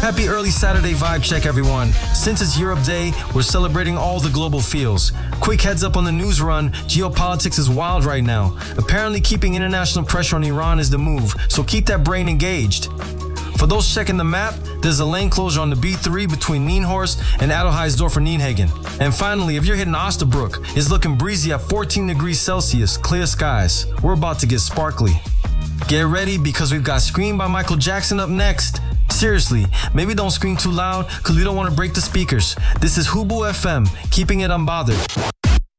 Happy early Saturday vibe check, everyone. Since it's Europe Day, we're celebrating all the global feels. Quick heads up on the news run, geopolitics is wild right now. Apparently keeping international pressure on Iran is the move, so keep that brain engaged. For those checking the map, there's a lane closure on the B3 between Nienhorst and Adelheisdorfer-Nienhagen. And finally, if you're hitting Osterbrook, it's looking breezy at 14 degrees Celsius, clear skies. We're about to get sparkly. Get ready because we've got Scream by Michael Jackson up next. Seriously, maybe don't scream too loud because we don't want to break the speakers. This is Hubu FM, keeping it unbothered.